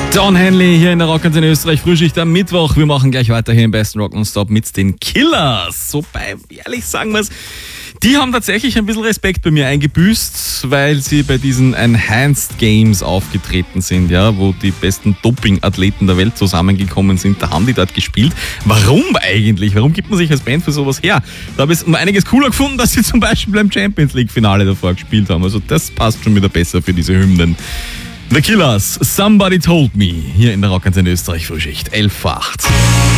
Don Henley hier in der Rock in Österreich, Frühschicht am Mittwoch. Wir machen gleich weiter hier im besten Rock Stop mit den Killers. Wobei, ehrlich sagen wir's, die haben tatsächlich ein bisschen Respekt bei mir eingebüßt, weil sie bei diesen Enhanced Games aufgetreten sind, ja, wo die besten Doping-Athleten der Welt zusammengekommen sind. Da haben die dort gespielt. Warum eigentlich? Warum gibt man sich als Band für sowas her? Da habe ich es um einiges cooler gefunden, dass sie zum Beispiel beim Champions League-Finale davor gespielt haben. Also das passt schon wieder besser für diese Hymnen. The Killers, Somebody Told Me, hier in der Rock in Österreich Frühschicht, 11:08.